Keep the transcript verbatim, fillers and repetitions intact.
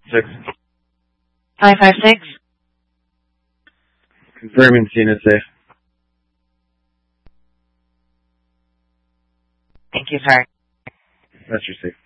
Six. Five five six. Confirming scene is safe. Thank you, sir. That's your safe.